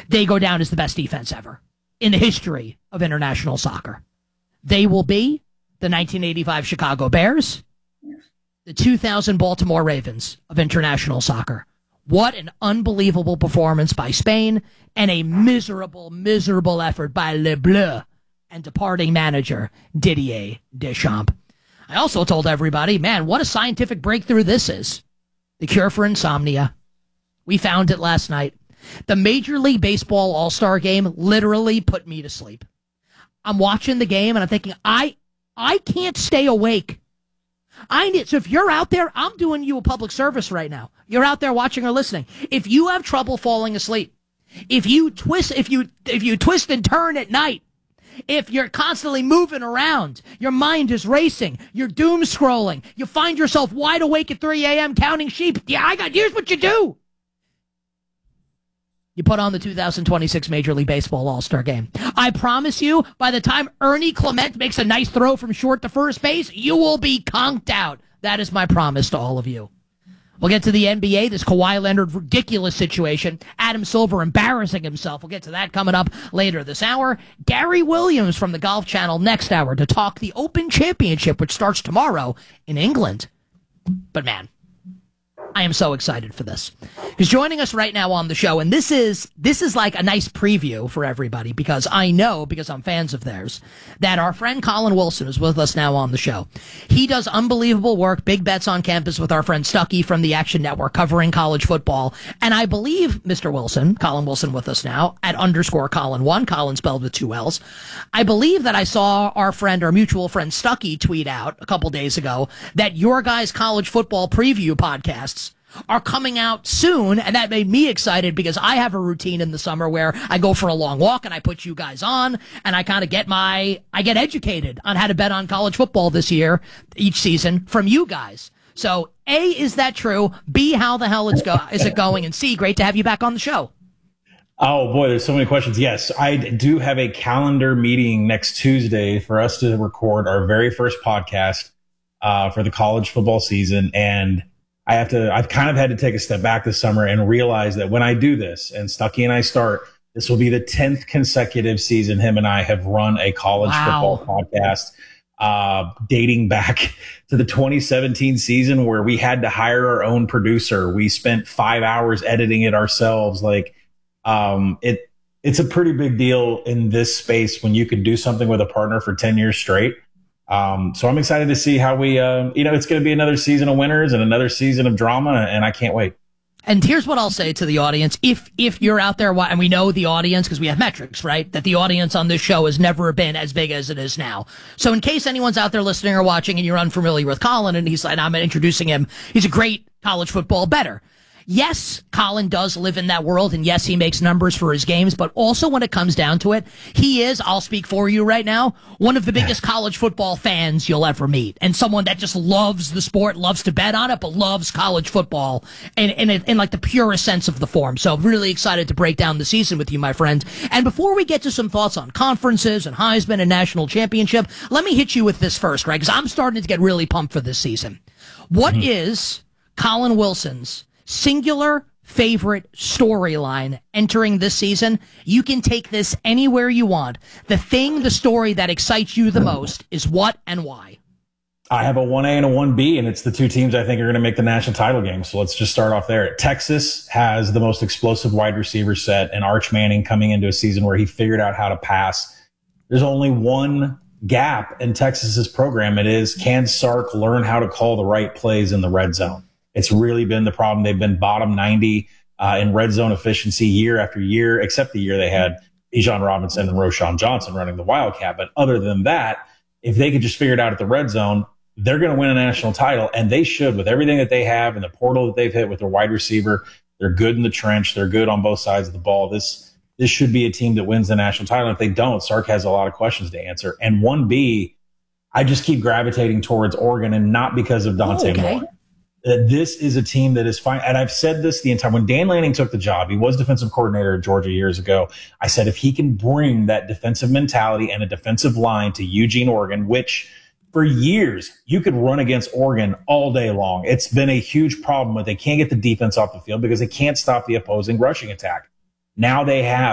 they go down as the best defense ever in the history of international soccer. They will be the 1985 Chicago Bears, the 2000 Baltimore Ravens of international soccer. What an unbelievable performance by Spain and a miserable, miserable effort by Le Bleu and departing manager Didier Deschamps. I also told everybody, man, what a scientific breakthrough this is. The cure for insomnia. We found it last night. The Major League Baseball All-Star Game literally put me to sleep. I'm watching the game and I'm thinking, I can't stay awake. So if you're out there, I'm doing you a public service right now. You're out there watching or listening. If you have trouble falling asleep, if you twist and turn at night, if you're constantly moving around, your mind is racing, you're doom scrolling, you find yourself wide awake at 3 a.m. counting sheep, here's what you do. You put on the 2026 Major League Baseball All-Star Game. I promise you, by the time Ernie Clement makes a nice throw from short to first base, you will be conked out. That is my promise to all of you. We'll get to the NBA, this Kawhi Leonard ridiculous situation. Adam Silver embarrassing himself. We'll get to that coming up later this hour. Gary Williams from the Golf Channel next hour to talk the Open Championship, which starts tomorrow in England. But man, I am so excited for this. He's joining us right now on the show, and this is like a nice preview for everybody because I know, because I'm fans of theirs, that our friend Colin Wilson is with us now on the show. He does unbelievable work, Big Bets on Campus with our friend Stuckey from the Action Network covering college football. And I believe Mr. Wilson, Colin Wilson with us now, at _Colin1, Colin spelled with 2 L's. I believe that I saw our mutual friend Stuckey tweet out a couple days ago that your guys' college football preview podcasts are coming out soon, and that made me excited because I have a routine in the summer where I go for a long walk and I put you guys on and I kind of get educated on how to bet on college football this year, each season, from you guys. So A, is that true? B, how the hell is it going? And C, great to have you back on the show. Oh boy, there's so many questions. Yes, I do have a calendar meeting next Tuesday for us to record our very first podcast for the college football season, and I've kind of had to take a step back this summer and realize that when I do this and Stuckey and I start, this will be the 10th consecutive season him and I have run a college football podcast, dating back to the 2017 season where we had to hire our own producer. We spent 5 hours editing it ourselves. It's a pretty big deal in this space when you can do something with a partner for 10 years straight. So I'm excited to see how we, it's going to be another season of winners and another season of drama, and I can't wait. And here's what I'll say to the audience. If you're out there, and we know the audience because we have metrics, right? That the audience on this show has never been as big as it is now. So in case anyone's out there listening or watching and you're unfamiliar with Colin, and I'm introducing him, he's a great college football bettor. Yes, Colin does live in that world, and yes, he makes numbers for his games, but also when it comes down to it, he is, I'll speak for you right now, one of the biggest college football fans you'll ever meet, and someone that just loves the sport, loves to bet on it, but loves college football in like the purest sense of the form. So really excited to break down the season with you, my friend. And before we get to some thoughts on conferences and Heisman and national championship, let me hit you with this first, right? Because I'm starting to get really pumped for this season. What is Colin Wilson's singular favorite storyline entering this season? You can take this anywhere you want. The story that excites you the most is what and why? I have a 1A and a 1B, and it's the two teams I think are going to make the national title game. So let's just start off there. Texas has the most explosive wide receiver set, and Arch Manning coming into a season where he figured out how to pass. There's only one gap in Texas's program. It is, can Sark learn how to call the right plays in the red zone? It's really been the problem. They've been bottom 90 in red zone efficiency year after year, except the year they had Bijan Robinson and Roschon Johnson running the Wildcat. But other than that, if they could just figure it out at the red zone, they're going to win a national title, and they should with everything that they have and the portal that they've hit with their wide receiver. They're good in the trench. They're good on both sides of the ball. This should be a team that wins the national title. If they don't, Sark has a lot of questions to answer. And 1B, I just keep gravitating towards Oregon, and not because of Dante Moore. This is a team that is fine. And I've said this the entire, when Dan Lanning took the job, he was defensive coordinator at Georgia years ago. I said, if he can bring that defensive mentality and a defensive line to Eugene, Oregon, which for years you could run against Oregon all day long. It's been a huge problem, but they can't get the defense off the field because they can't stop the opposing rushing attack. Now they have